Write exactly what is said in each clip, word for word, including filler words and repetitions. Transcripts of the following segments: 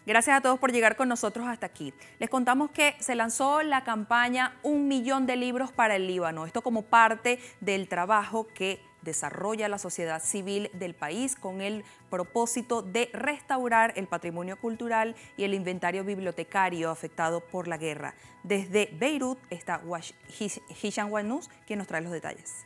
Gracias a todos por llegar con nosotros hasta aquí. Les contamos que se lanzó la campaña Un Millón de Libros para el Líbano. Esto como parte del trabajo que desarrolla la sociedad civil del país con el propósito de restaurar el patrimonio cultural y el inventario bibliotecario afectado por la guerra. Desde Beirut está Hisham Wanous, quien nos trae los detalles.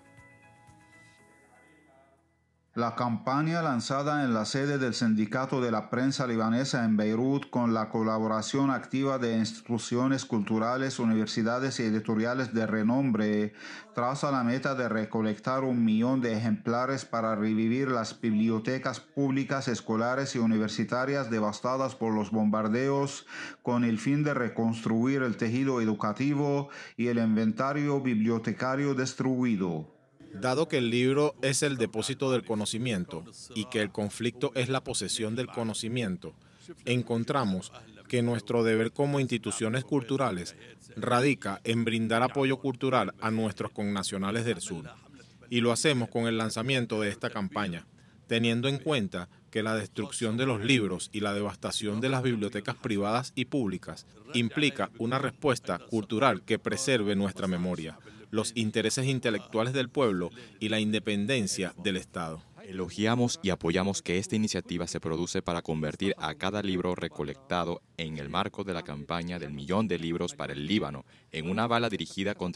La campaña lanzada en la sede del Sindicato de la Prensa Libanesa en Beirut con la colaboración activa de instituciones culturales, universidades y editoriales de renombre traza la meta de recolectar un millón de ejemplares para revivir las bibliotecas públicas, escolares y universitarias devastadas por los bombardeos con el fin de reconstruir el tejido educativo y el inventario bibliotecario destruido. Dado que el libro es el depósito del conocimiento y que el conflicto es la posesión del conocimiento, encontramos que nuestro deber como instituciones culturales radica en brindar apoyo cultural a nuestros connacionales del sur. Y lo hacemos con el lanzamiento de esta campaña, teniendo en cuenta que la destrucción de los libros y la devastación de las bibliotecas privadas y públicas implica una respuesta cultural que preserve nuestra memoria, los intereses intelectuales del pueblo y la independencia del Estado. Elogiamos y apoyamos que esta iniciativa se produce para convertir a cada libro recolectado en el marco de la campaña del millón de libros para el Líbano en una bala dirigida contra